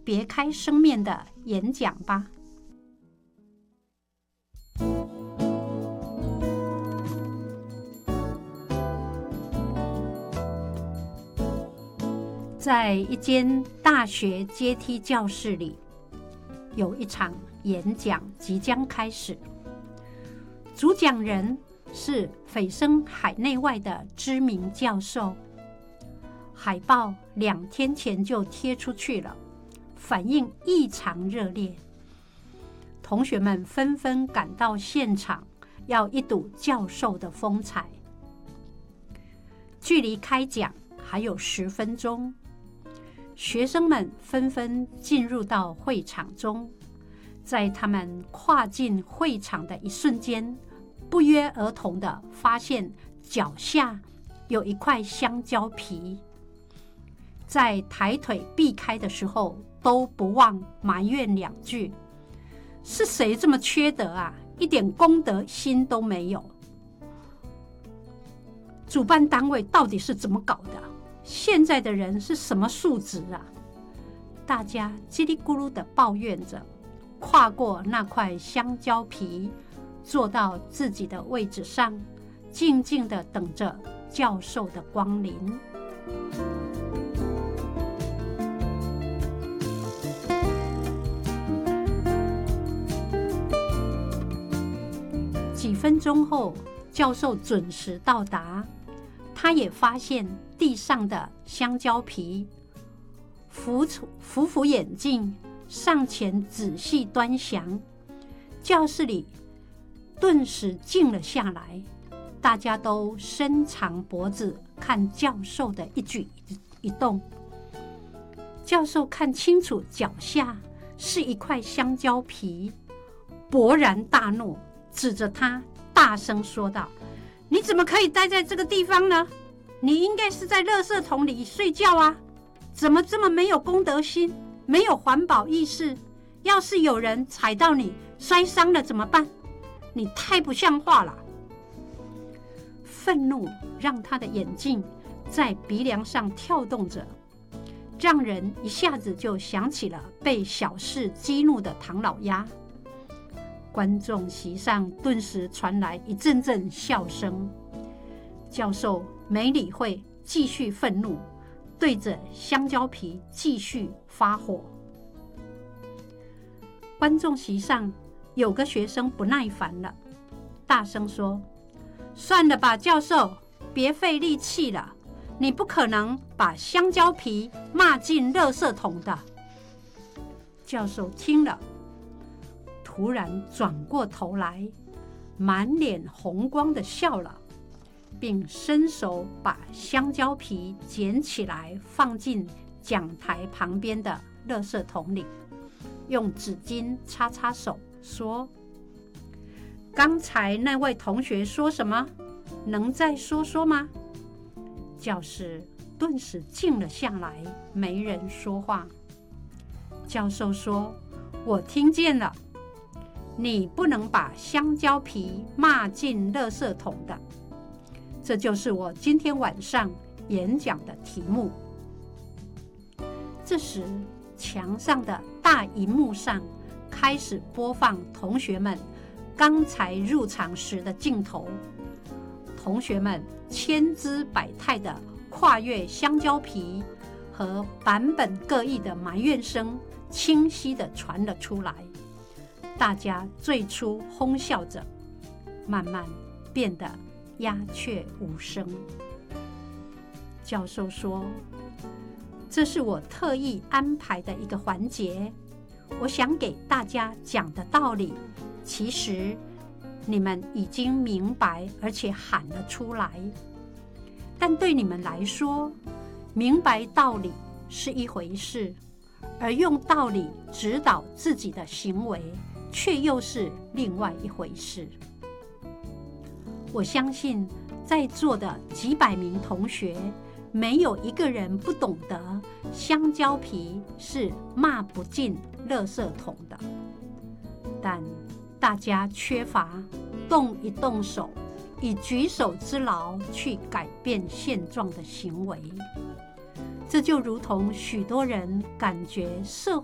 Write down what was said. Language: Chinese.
别开生面的演讲吧。在一间大学阶梯教室里，有一场演讲即将开始。主讲人是蜚声海内外的知名教授，海报2天前就贴出去了，反应异常热烈。同学们纷纷赶到现场，要一睹教授的风采。距离开讲还有10分钟，学生们纷纷进入到会场中。在他们跨进会场的一瞬间，不约而同地发现脚下有一块香蕉皮。在抬腿避开的时候，都不忘埋怨2句：是谁这么缺德啊，一点公德心都没有。主办单位到底是怎么搞的？现在的人是什么素质啊？大家叽里咕噜地抱怨着，跨过那块香蕉皮，坐到自己的位置上，静静地等着教授的光临。几分钟后，教授准时到达。他也发现地上的香蕉皮，扶眼镜，上前仔细端详。教室里顿时静了下来，大家都伸长脖子看教授的一举一动。教授看清楚脚下是一块香蕉皮，勃然大怒，指着他大声说道：你怎么可以待在这个地方呢？你应该是在垃圾桶里睡觉啊！怎么这么没有公德心，没有环保意识？要是有人踩到你摔伤了怎么办？你太不像话了！愤怒让他的眼镜在鼻梁上跳动着，让人一下子就想起了被小事激怒的唐老鸭。观众席上顿时传来一阵阵笑声。教授没理会，继续愤怒，对着香蕉皮继续发火。观众席上有个学生不耐烦了，大声说：算了吧，教授，别费力气了，你不可能把香蕉皮骂进垃圾桶的。教授听了，突然转过头来，满脸红光地笑了，并伸手把香蕉皮捡起来放进讲台旁边的垃圾桶里，用纸巾擦擦手，说：刚才那位同学说什么？能再说说吗？教室顿时静了下来，没人说话。教授说：我听见了，你不能把香蕉皮骂进垃圾桶的。这就是我今天晚上演讲的题目。这时，墙上的大荧幕上开始播放同学们刚才入场时的镜头。同学们千姿百态的跨越香蕉皮和版本各异的埋怨声清晰地传了出来。大家最初哄笑着，慢慢变得鸦雀无声。教授说：这是我特意安排的一个环节，我想给大家讲的道理，其实你们已经明白，而且喊了出来。但对你们来说，明白道理是一回事，而用道理指导自己的行为，却又是另外一回事。我相信在座的几百名同学，没有一个人不懂得香蕉皮是骂不进垃圾桶的，但大家缺乏动一动手，以举手之劳去改变现状的行为。这就如同许多人感觉社